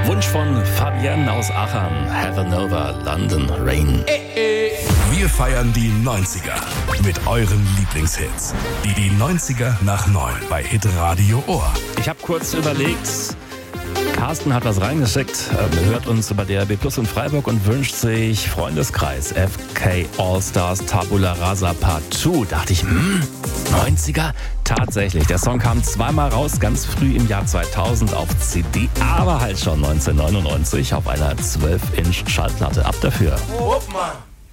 Wunsch von Fabienne aus Aachen. Heaven over London Rain. Wir feiern die 90er mit euren Lieblingshits. Die 90er nach 9 bei Hitradio Ohr. Ich habe kurz überlegt, Carsten hat was reingeschickt, hört uns über DRB Plus in Freiburg und wünscht sich Freundeskreis FK All-Stars Tabula Rasa Part 2. Dachte ich, 90er? Tatsächlich, der Song kam zweimal raus, ganz früh im Jahr 2000 auf CD, aber halt schon 1999 auf einer 12-Inch Schallplatte. Ab dafür. Oh, Mann.